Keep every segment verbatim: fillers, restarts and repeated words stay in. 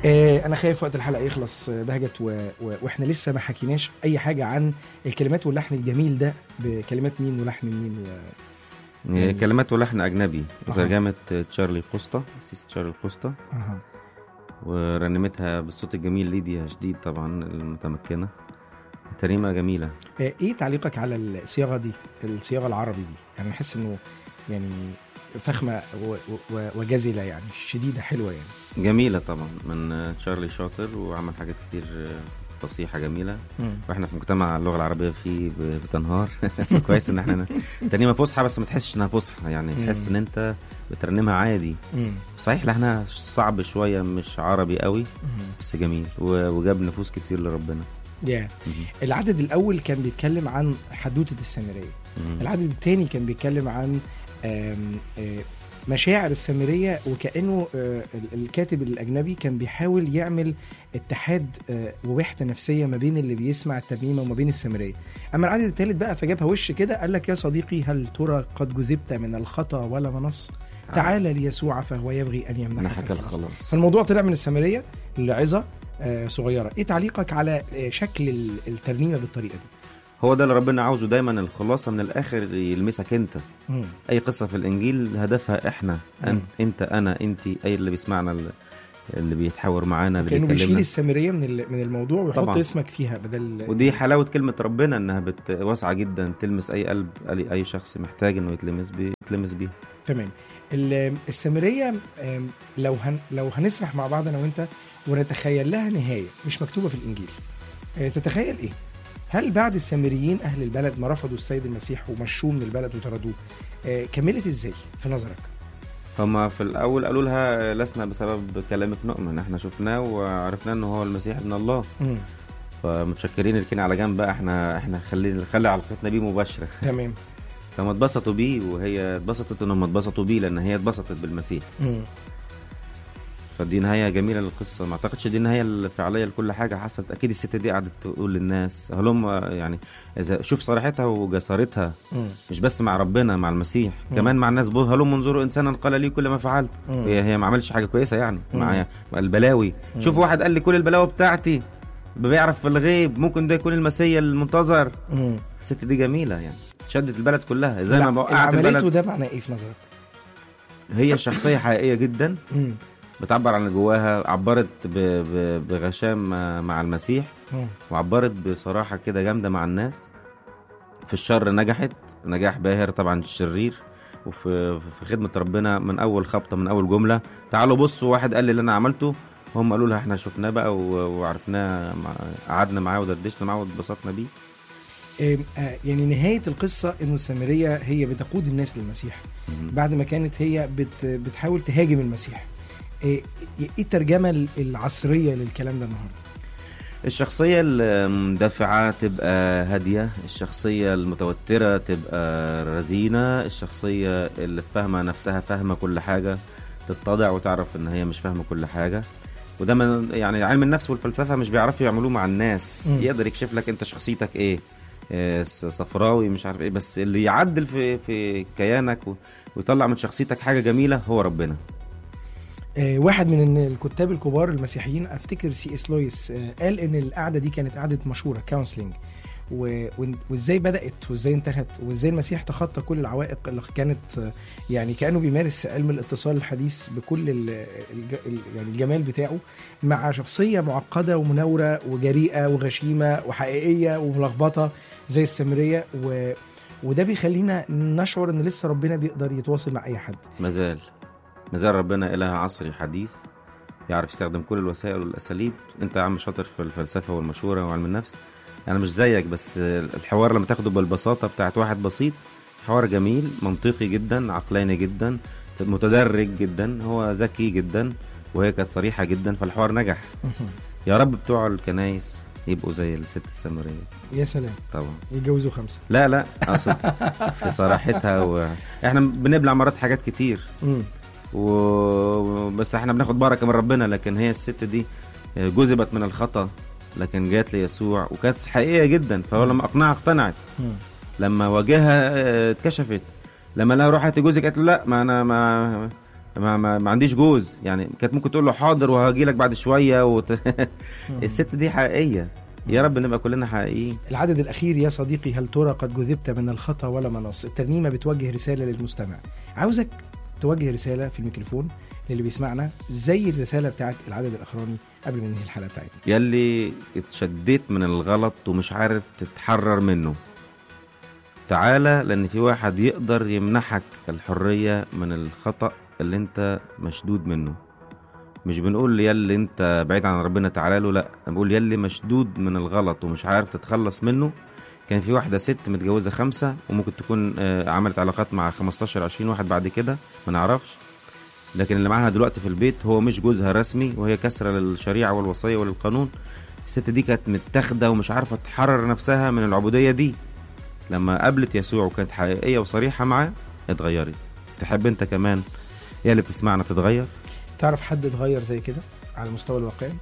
آه انا خايف وقت الحلقه يخلص بهجت و... و... واحنا لسه ما حكيناش اي حاجه عن الكلمات واللحن الجميل ده، بكلمات مين ولحن مين و... يعني كلمات ولحن اجنبي ترجمه تشارلي كوستا، سيس تشارلي كوستا. أه. ورنمتها بالصوت الجميل ليديا جديد طبعا المتمكنه. ترنيمه جميله. آه ايه تعليقك على الصياغه دي، الصياغه العربي دي؟ يعني بحس انه يعني فخمه و... و... وجزله، يعني شديده حلوه يعني. جميله طبعا من تشارلي شاطر وعمل حاجات كتير فصيحه جميله. مم. واحنا في مجتمع اللغه العربيه فيه بتنهار. كويس ان احنا ترنيمه فصحى بس ما تحسش انها فصحى، يعني تحس ان انت بترنمها عادي. مم. صحيح لحنها صعب شويه، مش عربي قوي. مم. بس جميل وجاب نفوس كتير لربنا. yeah. العدد الاول كان بيتكلم عن حدوته السامريه. مم. العدد الثاني كان بيتكلم عن آم آم مشاعر السامرية، وكأنه الكاتب الأجنبي كان بيحاول يعمل اتحاد ووحدة نفسية ما بين اللي بيسمع الترنيمة وما بين السامرية. أما العدد الثالث بقى فجابها وش كده، قال لك: يا صديقي هل ترى قد جذبت من الخطأ ولا منص؟ تعال ليسوع فهو يبغي أن يمنحك الخلاص. فالموضوع طلع من السامرية لعظة صغيرة. إيه تعليقك على شكل الترنيمة بالطريقة دي؟ هو ده اللي ربنا عاوزه دايما، الخلاصة من الآخر يلمسك انت. مم. أي قصة في الإنجيل هدفها إحنا، أن انت أنا انتي، أي اللي بيسمعنا اللي بيتحاور معانا اللي كأنه بيشيل السامرية من من الموضوع ويحط طبعا اسمك فيها بدل. ودي حلاوة كلمة ربنا، إنها واسعة جدا تلمس أي قلب، أي شخص محتاج إنه يتلمس بيه يتلمس بيه. تمام. السامرية لو هن لو هنسرح مع بعض أنا وأنت ونتخيل لها نهاية مش مكتوبة في الإنجيل، تتخيل إيه؟ هل بعد السامريين أهل البلد ما رفضوا السيد المسيح ومشوه من البلد وطردوه، آه كملت إزاي في نظرك؟ هما في الأول قالوا لها: لسنا بسبب كلامك نؤمن، احنا شفناه وعرفنا أنه هو المسيح ابن الله. م. فمتشكرين الكين على جنب بقى، احنا احنا خلي نخلي علاقتنا بيه مباشرة. تمام. فما اتبسطوا بيه وهي اتبسطت انهم اتبسطوا بيه، لأن هي اتبسطت بالمسيح. م. فدي نهاية جميلة للقصة. ما اعتقدش دي النهاية الفعلية لكل حاجة حصلت. أكيد الست دي قعدت تقول للناس هلهم، يعني إذا شوف صراحتها وجسارتها، مم. مش بس مع ربنا، مع المسيح، مم. كمان مع الناس. بوه هلهم انظروا إنسانا قال لي كل ما فعلت. هي, هي ما عملش حاجة كويسة يعني. مع البلاوي. مم. شوف واحد قال لي كل البلاوي بتاعتي، بيعرف في الغيب، ممكن ده يكون المسيح المنتظر. مم. الست دي جميلة يعني، شدت البلد كلها. زي ما وقعت البلد. وده معناه إيه في نظرك؟ هي شخصية حقيقية جدا. مم. بتعبر عن جواها، عبرت بغشام مع المسيح، وعبرت بصراحة كده جامدة مع الناس. في الشر نجحت نجاح باهر طبعا الشرير، وفي في خدمة ربنا من أول خبطة، من أول جملة: تعالوا بصوا واحد قال لي اللي أنا عملته. هم قالوا لها احنا شفناه بقى وعرفناه، قعدنا معاه ودردشنا معاه واتبسطنا بيه. يعني نهاية القصة إنه السامرية هي بتقود الناس للمسيح بعد ما كانت هي بت بتحاول تهاجم المسيح. ايه الترجمة العصرية للكلام ده النهاردة؟ الشخصية المدافعة تبقى هادية، الشخصية المتوترة تبقى رزينة، الشخصية اللي فاهمة نفسها، فاهمة كل حاجة، تتضع وتعرف ان هي مش فاهمة كل حاجة. وده من يعني علم النفس والفلسفة مش بيعرفوا يعملوه مع الناس. م. يقدر يكشف لك انت شخصيتك ايه، إيه صفراوي مش عارف ايه، بس اللي يعدل في في كيانك ويطلع من شخصيتك حاجة جميلة هو ربنا. آه واحد من الكتاب الكبار المسيحيين، افتكر سي اس لويس، آه قال ان القعده دي كانت قعده مشوره، كونسلنج، وازاي بدات وازاي انتهت، وازاي المسيح تخطى كل العوائق اللي كانت، آه يعني كانه بيمارس علم الاتصال الحديث بكل ال ال يعني الجمال بتاعه مع شخصيه معقده ومنوره وجريئه وغشيمه وحقيقيه وملخبطه زي السامريه، و وده بيخلينا نشعر ان لسه ربنا بيقدر يتواصل مع اي حد. مازال مازال ربنا إله عصري حديث، يعرف يستخدم كل الوسائل والأساليب. انت يا عم شاطر في الفلسفة والمشورة وعلم النفس، انا مش زيك، بس الحوار لما تاخده بالبساطة بتاعت واحد بسيط، حوار جميل منطقي جدا، عقلاني جدا، متدرج جدا، هو ذكي جدا، وهي كانت صريحة جدا، فالحوار نجح. يا رب بتوع الكنايس يبقوا زي الست السامرية. يا سلام. طبعا يتجوزوا خمسة. لا لا اقصد في صراحتها، واحنا بنبلع مرات حاجات كتير وبس احنا بناخد بركة من ربنا، لكن هي الست دي جذبت من الخطأ لكن جات ليسوع وكانت حقيقية جدا. فهو لما اقنعها اقتنعت، لما واجهها اتكشفت، لما لها روحت جوزك قالت له لا، ما انا ما ما, ما, ما عنديش جوز يعني، كانت ممكن تقول له حاضر وهاجي لك بعد شويه وت... الست دي حقيقيه. يا رب نبقى كلنا حقيقيين. العدد الأخير يا صديقي، هل ترى قد جذبت من الخطأ ولا منص؟ الترنيمة بتوجه رسالة للمستمع. عاوزك توجه رسالة في الميكروفون للي بيسمعنا زي الرسالة بتاعت العدد الأخراني قبل ما ننهي الحلقة بتاعتنا. يلي اتشديت من الغلط ومش عارف تتحرر منه، تعالى، لأن في واحد يقدر يمنحك الحرية من الخطأ اللي انت مشدود منه. مش بنقول يلي انت بعيد عن ربنا تعالى له، لا، بنقول يلي مشدود من الغلط ومش عارف تتخلص منه. كان في واحدة ست متجوزة خمسة وممكن تكون عملت علاقات مع خمستاشر عشرين واحد بعد كده ما نعرفش، لكن اللي معاها دلوقتي في البيت هو مش جوزها رسمي، وهي كسرة للشريعة والوصية وللقانون. الست دي كانت متاخدة ومش عارفة تحرر نفسها من العبودية دي. لما قابلت يسوع وكانت حقيقية وصريحة معاه اتغيرت. تحب انت كمان يا اللي بتسمعنا تتغير؟ تعرف حد اتغير زي كده على المستوى الواقعي؟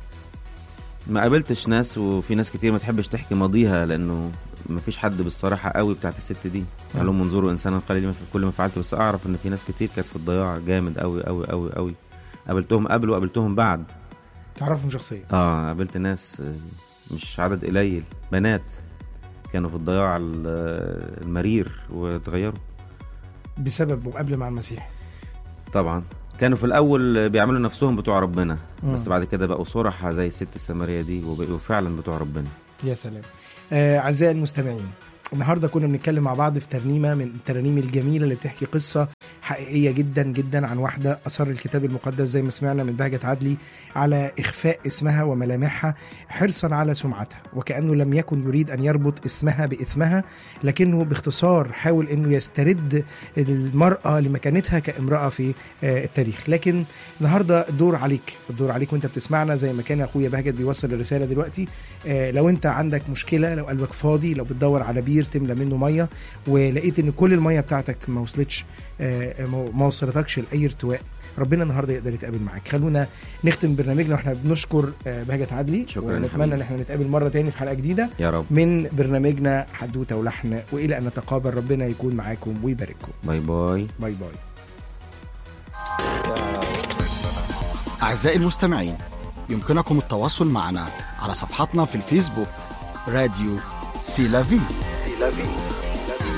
ما قابلتش ناس، وفي ناس كتير ما تحبش تحكي ماضيها لانه ما فيش حد بالصراحة قوي بتاعت الست دي. قال لهم منظروا انسانا قليلا في كل ما فعلت. بس اعرف ان في ناس كتير كانت في الضياع جامد قوي قوي قوي قوي. قابلتهم قبل وقابلتهم بعد. تعرفهم شخصيا؟ اه قابلت ناس مش عدد قليل، بنات كانوا في الضياع المرير وتغيروا بسبب قبل مع المسيح. طبعا كانوا في الاول بيعملوا نفسهم بتوع ربنا، م. بس بعد كده بقوا صرحة زي الست السامرية دي وبقوا فعلا بتوع ربنا. يا سلام. آه اعزائي المستمعين، النهارده كنا بنتكلم مع بعض في ترنيمه من الترانيم الجميله اللي بتحكي قصه حقيقيه جدا جدا عن واحده اصر الكتاب المقدس زي ما سمعنا من بهجة عدلي على اخفاء اسمها وملامحها حرصا على سمعتها، وكانه لم يكن يريد ان يربط اسمها باثمها، لكنه باختصار حاول انه يسترد المراه لمكانتها كامراه في التاريخ. لكن النهارده الدور عليك، الدور عليك وانت بتسمعنا زي ما كان اخويا بهجة بيوصل الرساله دلوقتي. لو انت عندك مشكله، لو قلبك فاضي، لو بتدور على بير تملى منه ميه ولقيت ان كل الميه بتاعتك ما وصلتش ما وصلتكش لاي ارتواء، ربنا النهارده يقدر يتقابل معاك. خلونا نختم برنامجنا واحنا بنشكر بهجة عدلي، ونتمنى ان احنا نتقابل مره تاني في حلقه جديده يا رب من برنامجنا حدوته ولحن، والى ان نتقابل ربنا يكون معاكم ويبارككم. باي باي باي باي. اعزائي المستمعين، يمكنكم التواصل معنا على صفحتنا في الفيسبوك راديو سي لافي.